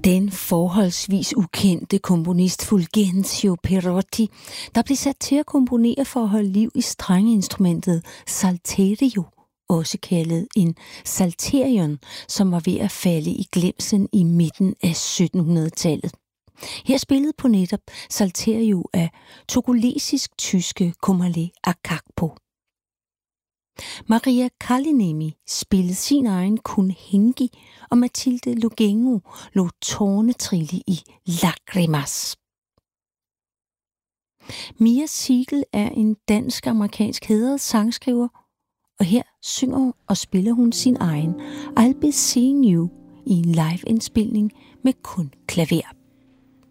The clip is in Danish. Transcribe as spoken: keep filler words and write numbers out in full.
Den forholdsvis ukendte komponist Fulgencio Perotti, der blev sat til at komponere for at holde liv i strengeinstrumentet salterio, også kaldet en salterion, som var ved at falde i glemslen i midten af syttenhundredetallet. Her spillede på netop salterio af togolesisk-tyske Komale Akakpo. Maria Kaliniemi spillede sin egen Kunhengi, og Mathilde Lugengo lå tårnetrille i Lagrimas. Mia Siegel er en dansk-amerikansk hædret sangskriver, og her synger og spiller hun sin egen I'll Be Seeing You i en live-indspilning med kun klaver.